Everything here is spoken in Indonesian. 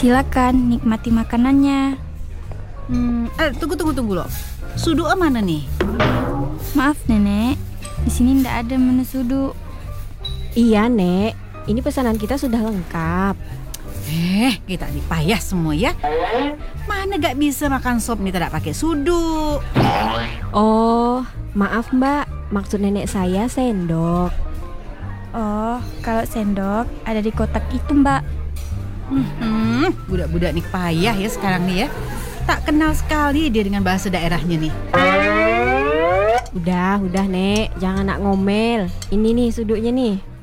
Silakan nikmati makanannya. Tunggu loh. Sudu mana nih? Maaf Nenek, di sini ndak ada menu sudu. Iya Nek, ini pesanan kita sudah lengkap. Kita dipayah semua ya. Mana gak bisa makan sop nih tidak pakai sudu. Oh, maaf Mbak, maksud nenek saya sendok. Oh, kalau sendok ada di kotak itu Mbak. Budak-budak nih payah ya sekarang nih ya. Tak kenal sekali dia dengan bahasa daerahnya nih. Udah Nek, jangan nak ngomel. Ini nih suduknya nih.